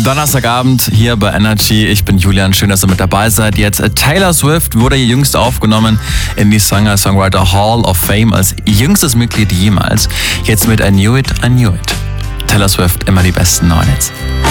Donnerstagabend hier bei Energy. Ich bin Julian, schön, dass ihr mit dabei seid. Jetzt Taylor Swift wurde jüngst aufgenommen in die Singer-Songwriter Hall of Fame als jüngstes Mitglied jemals. Jetzt mit I Knew It, I Knew It. Taylor Swift, immer die besten neuen Hits.